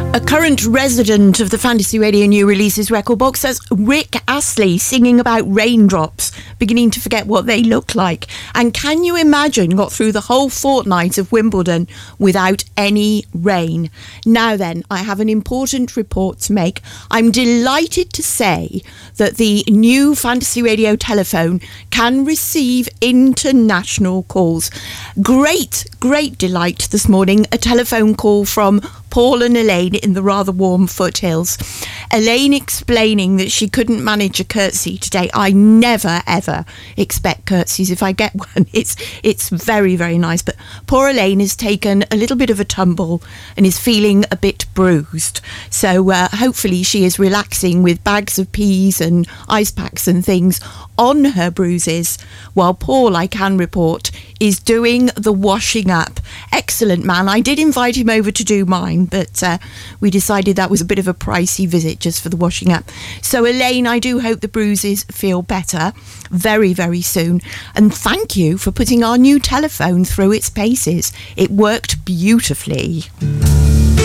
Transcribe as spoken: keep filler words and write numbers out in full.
A current resident of the Fantasy Radio New Releases record box, that's Rick Astley, singing about raindrops, beginning to forget what they look like. And can you imagine, got through the whole fortnight of Wimbledon without any rain. Now then, I have an important report to make. I'm delighted to say that the new Fantasy Radio telephone can receive international calls. Great, great delight this morning. A telephone call from Paul and Elaine in the rather warm foothills. Elaine explaining that she couldn't manage a curtsy today. I never ever expect curtsies. If I get one, it's it's very, very nice. But poor Elaine has taken a little bit of a tumble and is feeling a bit bruised. So uh, hopefully she is relaxing with bags of peas and ice packs and things on her bruises, while Paul, I can report, is doing the washing up. Excellent man. I did invite him over to do mine, but uh, we decided that was a bit of a pricey visit just for the washing up. So Elaine, I do hope the bruises feel better very, very soon. And thank you for putting our new telephone through its paces. It worked beautifully.